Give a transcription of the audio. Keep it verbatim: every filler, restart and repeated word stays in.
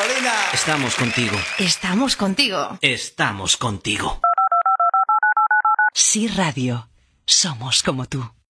Carolina. Estamos contigo. Estamos contigo. Estamos contigo. Sí Radio. Somos como tú.